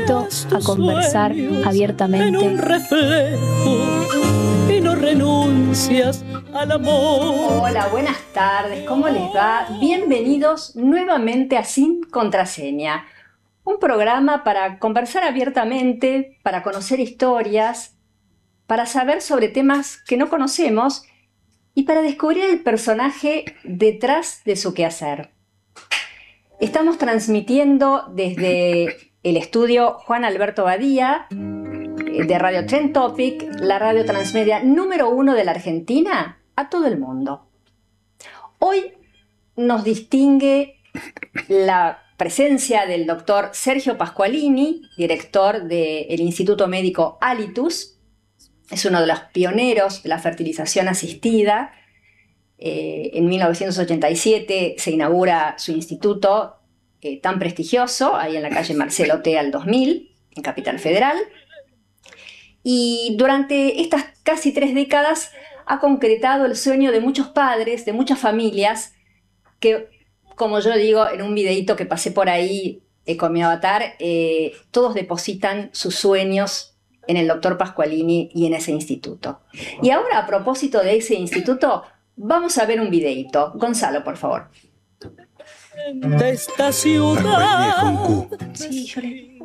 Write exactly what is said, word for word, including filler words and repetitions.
invito a conversar abiertamente. En un reflejo y no renuncias al amor. Hola, buenas tardes, ¿cómo les va? Bienvenidos nuevamente a Sin Contraseña, un programa para conversar abiertamente, para conocer historias, para saber sobre temas que no conocemos y para descubrir el personaje detrás de su quehacer. Estamos transmitiendo desde el estudio Juan Alberto Badía de Radio Trend Topic, la radio transmedia número uno de la Argentina, a todo el mundo. Hoy nos distingue la presencia del doctor Sergio Pasqualini, director del Instituto Médico Alitus. Es uno de los pioneros de la fertilización asistida. Eh, en mil novecientos ochenta y siete se inaugura su instituto eh, tan prestigioso, ahí en la calle Marcelo T al dos mil, en Capital Federal. Y durante estas casi tres décadas ha concretado el sueño de muchos padres, de muchas familias, que, como yo digo en un videíto que pasé por ahí eh, con mi avatar, eh, todos depositan sus sueños en el doctor Pasqualini y en ese instituto. Y ahora, a propósito de ese instituto, vamos a ver un videíto. Gonzalo, por favor. De esta ciudad. Sí, yo le...